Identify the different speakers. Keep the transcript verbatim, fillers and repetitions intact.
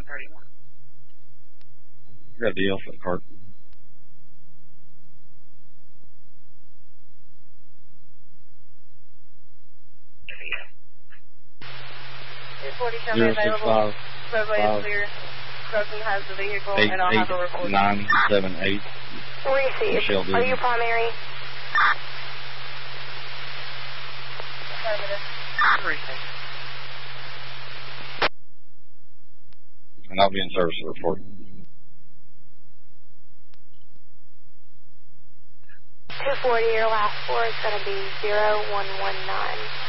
Speaker 1: one thirty-one.
Speaker 2: Got a deal for the cart.
Speaker 1: two forty, show me available. Roadway is clear. Croson has the vehicle, eight, and I'll eight, have a report.
Speaker 2: nine seven eight.
Speaker 3: Receive. Are you primary?
Speaker 2: And I'll be in service to report.
Speaker 3: two forty, your last four is going to be zero one one nine.